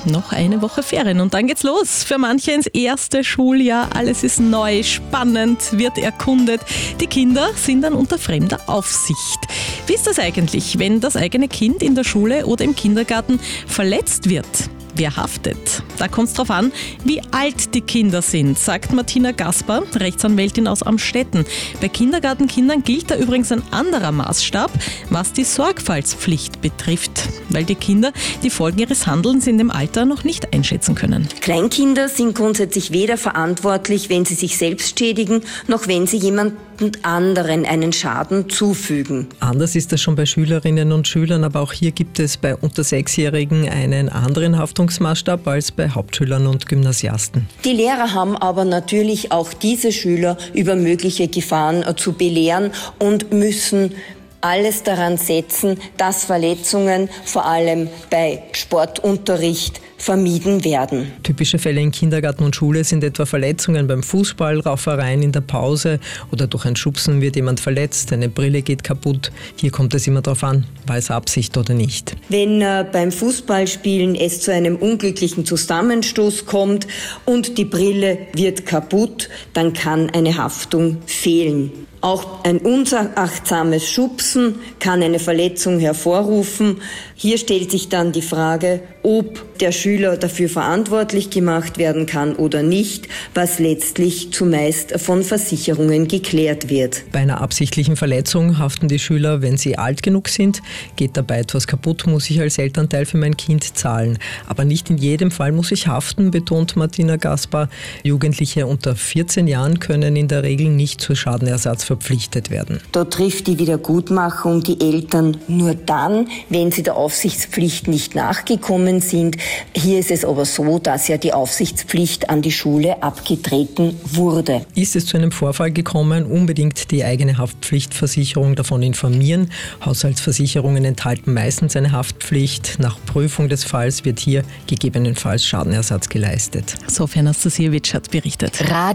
Noch eine Woche Ferien und dann geht's los. Für manche ins erste Schuljahr. Alles ist neu, spannend, wird erkundet. Die Kinder sind dann unter fremder Aufsicht. Wie ist das eigentlich, wenn das eigene Kind in der Schule oder im Kindergarten verletzt wird? Wer haftet? Da kommt es darauf an, wie alt die Kinder sind, sagt Martina Gaspar, Rechtsanwältin aus Amstetten. Bei Kindergartenkindern gilt da übrigens ein anderer Maßstab, was die Sorgfaltspflicht betrifft, weil die Kinder die Folgen ihres Handelns in dem Alter noch nicht einschätzen können. Kleinkinder sind grundsätzlich weder verantwortlich, wenn sie sich selbst schädigen, noch wenn sie jemandem anderen einen Schaden zufügen. Anders ist das schon bei Schülerinnen und Schülern, aber auch hier gibt es bei unter 6-Jährigen einen anderen Haftungsmaßstab als bei Hauptschülern und Gymnasiasten. Die Lehrer haben aber natürlich auch diese Schüler über mögliche Gefahren zu belehren und müssen alles daran setzen, dass Verletzungen vor allem bei Sportunterricht vermieden werden. Typische Fälle in Kindergarten und Schule sind etwa Verletzungen beim Fußball, Raufereien in der Pause oder durch ein Schubsen wird jemand verletzt, eine Brille geht kaputt. Hier kommt es immer darauf an, war es Absicht oder nicht. Wenn beim Fußballspielen es zu einem unglücklichen Zusammenstoß kommt und die Brille wird kaputt, dann kann eine Haftung fehlen. Auch ein unachtsames Schubsen kann eine Verletzung hervorrufen. Hier stellt sich dann die Frage, ob der Schüler dafür verantwortlich gemacht werden kann oder nicht, was letztlich zumeist von Versicherungen geklärt wird. Bei einer absichtlichen Verletzung haften die Schüler, wenn sie alt genug sind. Geht dabei etwas kaputt, muss ich als Elternteil für mein Kind zahlen. Aber nicht in jedem Fall muss ich haften, betont Martina Gaspar. Jugendliche unter 14 Jahren können in der Regel nicht zu Schadenersatz verpflichtet werden. Dort trifft die Wiedergutmachung die Eltern nur dann, wenn sie der Aufsichtspflicht nicht nachgekommen sind. Hier ist es aber so, dass ja die Aufsichtspflicht an die Schule abgetreten wurde. Ist es zu einem Vorfall gekommen, unbedingt die eigene Haftpflichtversicherung davon informieren. Haushaltsversicherungen enthalten meistens eine Haftpflicht. Nach Prüfung des Falls wird hier gegebenenfalls Schadenersatz geleistet. Sofia Nastasiewicz hat berichtet.